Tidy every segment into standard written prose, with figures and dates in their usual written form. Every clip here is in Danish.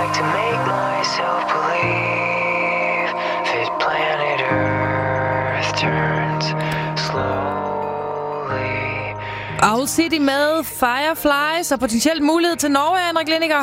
like to make myself believe that planet Earth turns slowly. Owl City med Fireflies og potentielt mulighed til Norge, Henrik Lindiger.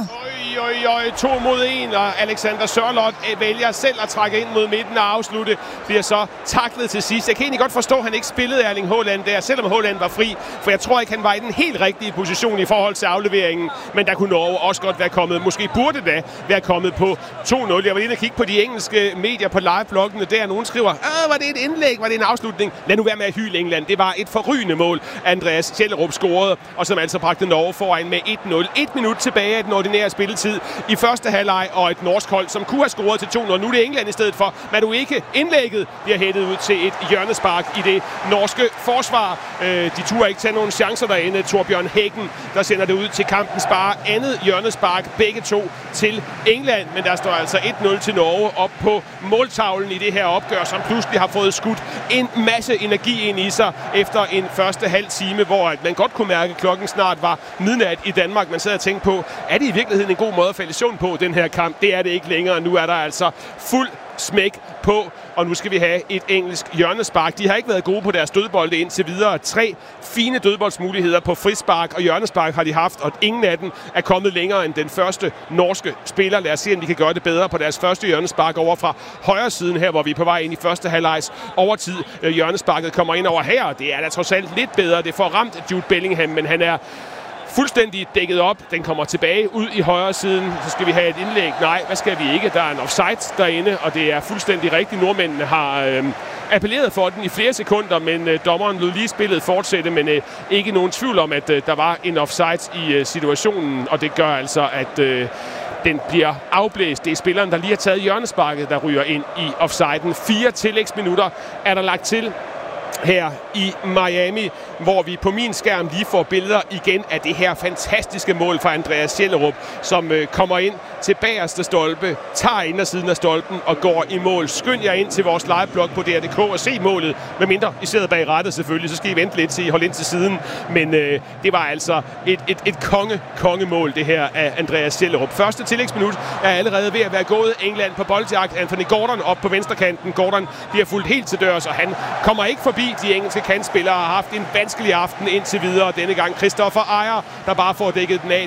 2-1, og Alexander Sørloth vælger selv at trække ind mod midten og afslutte. Bliver så taklet til sidst. Jeg kan egentlig godt forstå, at han ikke spillede Erling Haaland der, selvom Haaland var fri. For jeg tror ikke, han var i den helt rigtige position i forhold til afleveringen. Men der kunne Norge også godt være kommet, måske burde da være kommet på 2-0. Jeg var inde og kigge på de engelske medier på live-bloggene der. Nogen skriver, var det et indlæg, var det en afslutning? Lad nu være med at hyle England. Det var et forrygende mål, Andreas Kjellerup scorede, og som altså bragte Norge foran med 1-0. 1 minut tilbage af den ordinære spilletid i første halvleg, og et norsk hold, som kunne have scoret til 2-0. Nu er det England i stedet for. Madueke indlægget bliver hættet ud til et hjørnespark i det norske forsvar. De turde ikke tage nogen chancer derinde. Torbjørn Hækken, der sender det ud til kampens bare andet hjørnespark. Begge to til England, men der står altså 1-0 til Norge op på måltavlen i det her opgør, som pludselig har fået skudt en masse energi ind i sig efter en første halv time, hvor man godt kunne mærke, at klokken snart var midnat i Danmark. Man sad og tænkte på, er det i virkeligheden en god måde at falde i søvn på, den her kamp? Det er det ikke længere. Nu er der altså fuld smæk på, og nu skal vi have et engelsk hjørnespark. De har ikke været gode på deres dødbolde indtil videre. 3 fine dødboldsmuligheder på frispark og hjørnespark har de haft, og ingen af dem er kommet længere end den første norske spiller. Lad os se, om de kan gøre det bedre på deres første hjørnespark over fra højre siden her, hvor vi er på vej ind i første halvlejs overtid. Hjørnesparket kommer ind over her, og det er da trods alt lidt bedre. Det får ramt Jude Bellingham, men han er fuldstændig dækket op. Den kommer tilbage ud i højre siden. Så skal vi have et indlæg. Nej, hvad skal vi ikke? Der er en offside derinde, og det er fuldstændig rigtigt. Nordmændene har appelleret for den i flere sekunder, men dommeren lod lige spillet fortsætte, men ikke nogen tvivl om, at der var en offside i situationen, og det gør altså, at den bliver afblæst. Det er spilleren, der lige har taget hjørnesparket, der ryger ind i offsiden. 4 tillægsminutter er der lagt til her i Miami, hvor vi på min skærm lige får billeder igen af det her fantastiske mål fra Andreas Kjellerup, som kommer ind til bagerste stolpe, tager indersiden af stolpen og går i mål. Skynd jer ind til vores liveblog på DR.dk og se målet, medmindre I sidder bag rattet selvfølgelig, så skal I vente lidt til I holder ind til siden. Men det var altså et kongemål, det her af Andreas Kjellerup. Første tillægsminut er allerede ved at være gået. England på boldjagt. Anthony Gordon op på venstrekanten. Gordon bliver fulgt helt til dørs, og han kommer ikke forbi. De engelske kantspillere har haft en vanskelig aften indtil videre. Denne gang Christopher Ajer, der bare får dækket den af